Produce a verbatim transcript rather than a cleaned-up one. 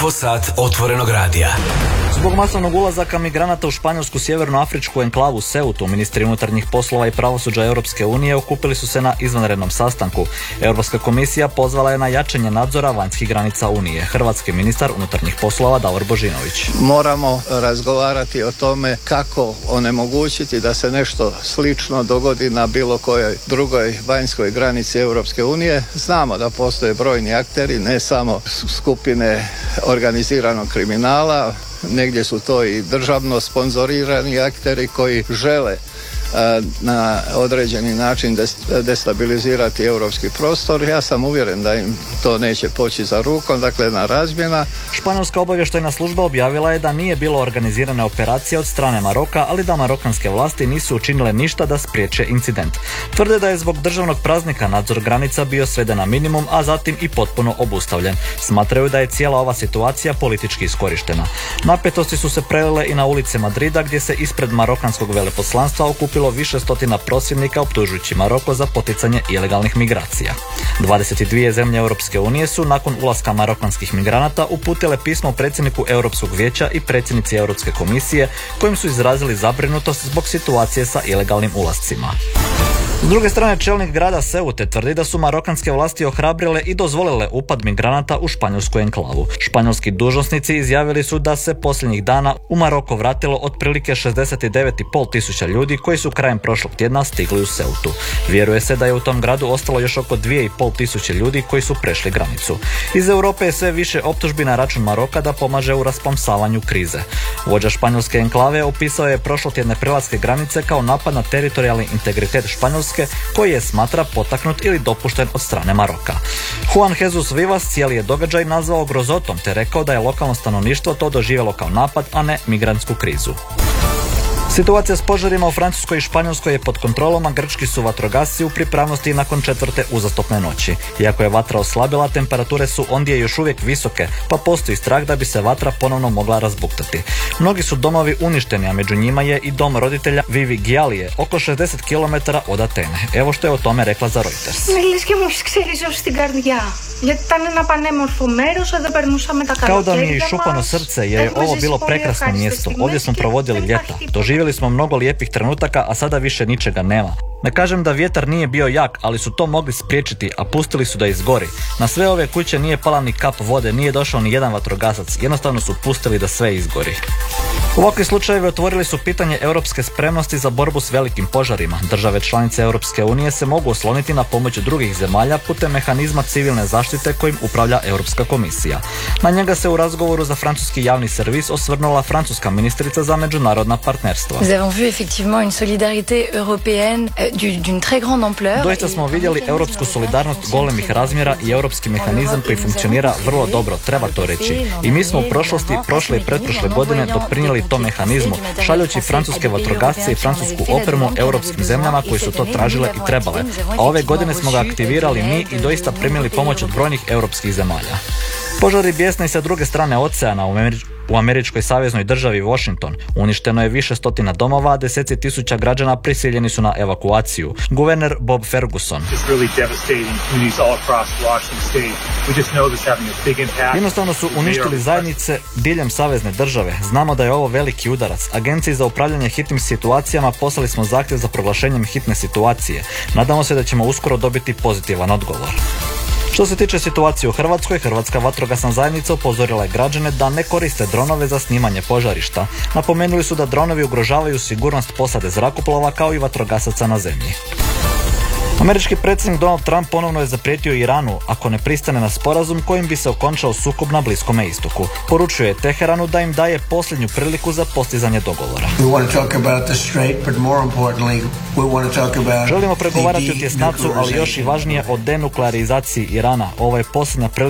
Infosat otvorenog radija. Zbog masovnog ulazaka migranata u španjolsku sjevernoafričku enklavu Ceutu, ministri unutarnjih poslova i pravosuđa Europske unije okupili su se na izvanrednom sastanku. Europska komisija pozvala je na jačanje nadzora vanjskih granica Unije. Hrvatski ministar unutarnjih poslova Davor Božinović. Moramo razgovarati o tome kako onemogućiti da se nešto slično dogodi na bilo kojoj drugoj vanjskoj granici Europske unije. Znamo da postoje brojni akteri, ne samo skupine organiziranog kriminala, negdje su to i državno sponzorirani akteri koji žele na određeni način destabilizirati europski prostor. Ja sam uvjeren da im to neće poći za rukom, dakle na razmjena. Španjolska obavještajna služba objavila je da nije bilo organizirane operacije od strane Maroka, ali da marokanske vlasti nisu učinile ništa da spriječe incident. Tvrde da je zbog državnog praznika nadzor granica bio sveden na minimum, a zatim i potpuno obustavljen. Smatraju da je cijela ova situacija politički iskorištena. Napetosti su se prelile i na ulice Madrida, gdje se ispred marokanskog veleposlanstva okupilo više stotina prosvjednika optužujući Maroko za poticanje ilegalnih migracija. dvadeset dvije zemlje Europske unije su nakon ulaska marokanskih migranata uputile pismo predsjedniku Europskog vijeća i predsjednici Europske komisije kojim su izrazili zabrinutost zbog situacije sa ilegalnim ulascima. S druge strane, čelnik grada Ceute tvrdi da su marokanske vlasti ohrabrile i dozvolile upad migranata u španjolsku enklavu. Španjolski dužnosnici izjavili su da se posljednjih dana u Maroko vratilo otprilike šezdeset devet i pol tisuća ljudi koji su krajem prošlog tjedna stigli u Ceutu. Vjeruje se da je u tom gradu ostalo još oko dvije i pol tisuće ljudi koji su prešli granicu. Iz Europe je sve više optužbi na račun Maroka da pomaže u rasplamsavanju krize. Vođa španjolske enklave opisao je prošlotjedne prelaske granice kao napad na teritorijalni integritet Španjolske koji je smatra potaknut ili dopušten od strane Maroka. Juan Jesus Vivas cijeli je događaj nazvao grozotom te rekao da je lokalno stanovništvo to doživjelo kao napad, a ne migrantsku krizu. Situacija s požarima u Francuskoj i Španjolskoj je pod kontrolom, a grčki su vatrogasci u pripravnosti nakon četvrte uzastopne noći. Iako je vatra oslabila, temperature su ondje još uvijek visoke, pa postoji strah da bi se vatra ponovno mogla razbuktati. Mnogi su domovi uništeni, a među njima je i dom roditelja Vivi Gialije, oko šezdeset kilometara od Atene. Evo što je o tome rekla za Reuters. Kao da mi je išupano srce, jer je ovo bilo prekrasno mjesto. Ovdje smo provodili ljeta. Doživjeli smo mnogo lijepih trenutaka, a sada više ničega nema. Ne kažem da vjetar nije bio jak, ali su to mogli spriječiti, a pustili su da izgori. Na sve ove kuće nije pala ni kap vode, nije došao ni jedan vatrogasac, jednostavno su pustili da sve izgori. Ovakvi slučajevi otvorili su pitanje europske spremnosti za borbu s velikim požarima. Države članice Europske unije se mogu osloniti na pomoć drugih zemalja putem mehanizma civilne zaštite kojim upravlja Europska komisija. Na njega se u razgovoru za francuski javni servis osvrnula francuska ministrica za međunarodna partnerstva. Doista smo vidjeli europsku solidarnost golemih razmjera i europski mehanizam koji funkcionira vrlo dobro, treba to reći. I mi smo u prošlosti, prošle i pretprošle godine doprinijeli tom mehanizmu, šaljući francuske vatrogasce i francusku opremu europskim zemljama koji su to tražile i trebale. A ove godine smo ga aktivirali mi i doista primili pomoć od brojnih europskih zemalja. Požari bijesne i sa druge strane oceana u U američkoj saveznoj državi Washington uništeno je više stotina domova, a deseci tisuća građana prisiljeni su na evakuaciju. Guverner Bob Ferguson. Jednostavno su uništili zajednice diljem savezne države. Znamo da je ovo veliki udarac. Agenciji za upravljanje hitnim situacijama poslali smo zahtjev za proglašenjem hitne situacije. Nadamo se da ćemo uskoro dobiti pozitivan odgovor. Što se tiče situacije u Hrvatskoj, Hrvatska vatrogasna zajednica upozorila je građane da ne koriste dronove za snimanje požarišta. Napomenuli su da dronovi ugrožavaju sigurnost posade zrakoplova kao i vatrogasaca na zemlji. Američki predsjednik Donald Trump ponovno je zaprijetio Iranu ako ne pristane na sporazum kojim bi se okončao sukob na Bliskome istoku. Poručuje Teheranu da im daje posljednju priliku za postizanje dogovora. Želimo pregovarati o tjesnacu, ali još i važnije o denuklearizaciji Irana. Ovo je posljednja prilika